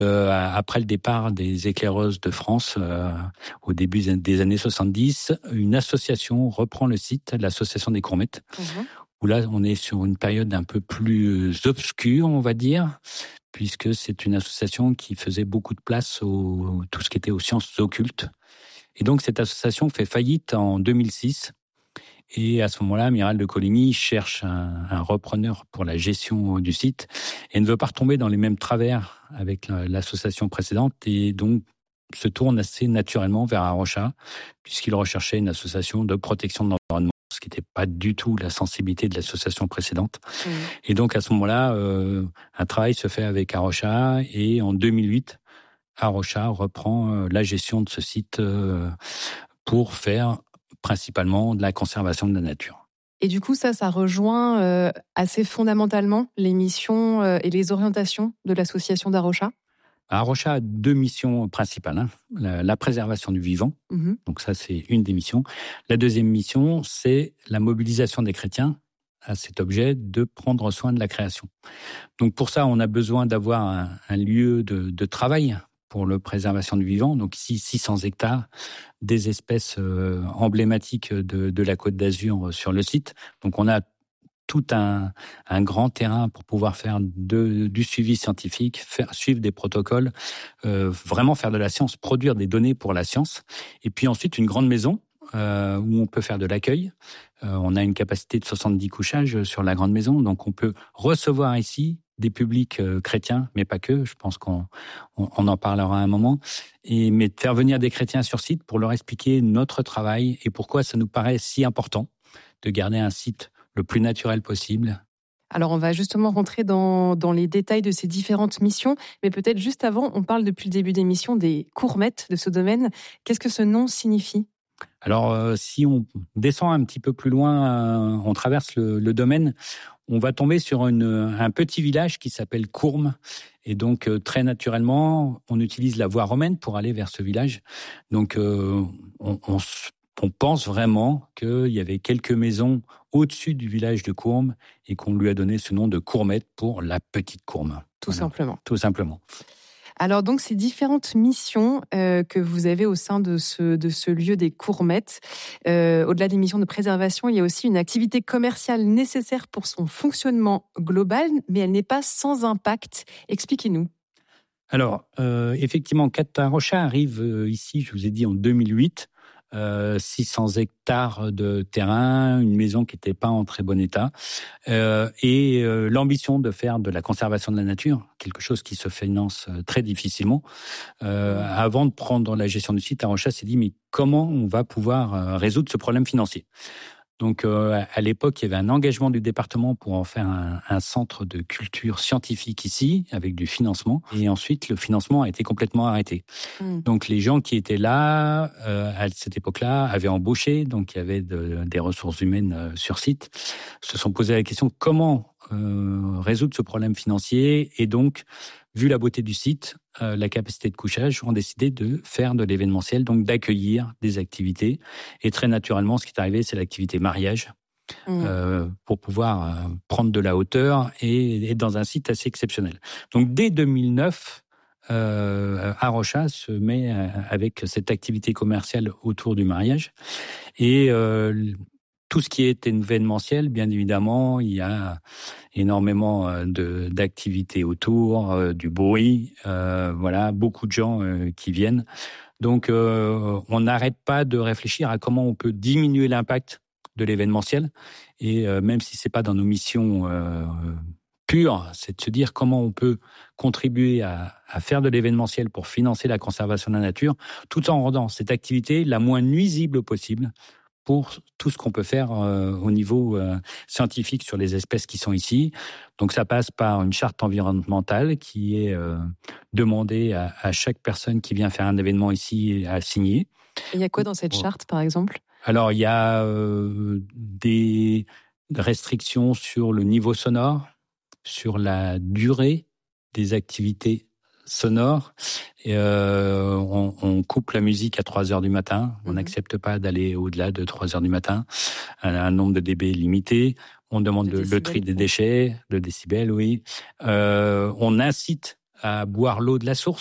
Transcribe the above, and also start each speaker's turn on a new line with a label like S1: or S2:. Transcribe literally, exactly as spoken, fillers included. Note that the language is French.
S1: Euh, après le départ des éclaireuses de France, euh, au début des années soixante-dix, une association reprend le site, l'association des Courmettes, mmh. où là, on est sur une période un peu plus obscure, on va dire, puisque c'est une association qui faisait beaucoup de place au tout ce qui était aux sciences occultes. Et donc, cette association fait faillite en deux mille six. Et à ce moment-là, Amiral de Coligny cherche un, un repreneur pour la gestion du site et ne veut pas retomber dans les mêmes travers avec l'association précédente et donc se tourne assez naturellement vers Arocha puisqu'il recherchait une association de protection de l'environnement, ce qui n'était pas du tout la sensibilité de l'association précédente. Mmh. Et donc à ce moment-là, euh, un travail se fait avec Arocha et en deux mille huit, Arocha reprend euh, la gestion de ce site euh, pour faire principalement de la conservation de la nature.
S2: Et du coup, ça, ça rejoint euh, assez fondamentalement les missions euh, et les orientations de l'association d'Arocha.
S1: Arocha a deux missions principales. Hein. La, la préservation du vivant, mmh. donc ça c'est une des missions. La deuxième mission, c'est la mobilisation des chrétiens à cet objet de prendre soin de la création. Donc pour ça, on a besoin d'avoir un, un lieu de, de travail pour la préservation du vivant, donc ici six cents hectares, des espèces euh, emblématiques de, de la Côte d'Azur sur le site. Donc on a tout un, un grand terrain pour pouvoir faire de, du suivi scientifique, faire suivre des protocoles, euh, vraiment faire de la science, produire des données pour la science. Et puis ensuite une grande maison euh, où on peut faire de l'accueil. Euh, on a une capacité de soixante-dix couchages sur la grande maison, donc on peut recevoir ici des publics euh, chrétiens, mais pas que, je pense qu'on on, on en parlera à un moment, et, mais de faire venir des chrétiens sur site pour leur expliquer notre travail et pourquoi ça nous paraît si important de garder un site le plus naturel possible.
S2: Alors, on va justement rentrer dans, dans les détails de ces différentes missions, mais peut-être juste avant, on parle depuis le début d'émission des Courmettes de ce domaine. Qu'est-ce que ce nom signifie ?
S1: Alors, euh, si on descend un petit peu plus loin, euh, on traverse le, le domaine, on va tomber sur une, un petit village qui s'appelle Courmes. Et donc, euh, très naturellement, on utilise la voie romaine pour aller vers ce village. Donc, euh, on, on, on pense vraiment qu'il y avait quelques maisons au-dessus du village de Courmes et qu'on lui a donné ce nom de Courmette pour la petite Courme.
S2: Tout voilà. simplement.
S1: Tout simplement.
S2: Alors donc ces différentes missions euh, que vous avez au sein de ce, de ce lieu des Courmettes, euh, au-delà des missions de préservation, il y a aussi une activité commerciale nécessaire pour son fonctionnement global, mais elle n'est pas sans impact. Expliquez-nous.
S1: Alors euh, effectivement, Arocha arrive euh, ici, je vous ai dit, en deux mille huit. Euh, six cents hectares de terrain, une maison qui n'était pas en très bon état, euh, et euh, l'ambition de faire de la conservation de la nature, quelque chose qui se finance très difficilement. Euh, avant de prendre la gestion du site, Arocha s'est dit, mais comment on va pouvoir euh, résoudre ce problème financier ? Donc, euh, à l'époque, il y avait un engagement du département pour en faire un, un centre de culture scientifique ici, avec du financement. Et ensuite, le financement a été complètement arrêté. Mmh. Donc, les gens qui étaient là, euh, à cette époque-là, avaient embauché, donc il y avait de, des ressources humaines euh, sur site, se sont posé la question comment euh, résoudre ce problème financier. Et donc, vu la beauté du site, euh, la capacité de couchage, ont décidé de faire de l'événementiel, donc d'accueillir des activités. Et très naturellement, ce qui est arrivé, c'est l'activité mariage, mmh. euh, pour pouvoir euh, prendre de la hauteur et être dans un site assez exceptionnel. Donc dès deux mille neuf, euh, Arocha se met euh, avec cette activité commerciale autour du mariage. Et euh, tout ce qui est événementiel, bien évidemment, il y a énormément de, d'activités autour, euh, du bruit, euh, voilà, beaucoup de gens euh, qui viennent. Donc, euh, on n'arrête pas de réfléchir à comment on peut diminuer l'impact de l'événementiel. Et euh, même si c'est pas dans nos missions euh, pures, c'est de se dire comment on peut contribuer à, à faire de l'événementiel pour financer la conservation de la nature, tout en rendant cette activité la moins nuisible possible pour tout ce qu'on peut faire euh, au niveau euh, scientifique sur les espèces qui sont ici. Donc ça passe par une charte environnementale qui est euh, demandée à, à chaque personne qui vient faire un événement ici à signer.
S2: Et il y a quoi dans cette charte, par exemple ?
S1: Alors il y a euh, des restrictions sur le niveau sonore, sur la durée des activités sonore. Et euh, on, on coupe la musique à trois heures du matin. On n'accepte mmh. pas d'aller au-delà de trois heures du matin. Un, un nombre de décibels limité. On demande le, le tri des déchets, le décibel, oui. Euh, on incite à boire l'eau de la source.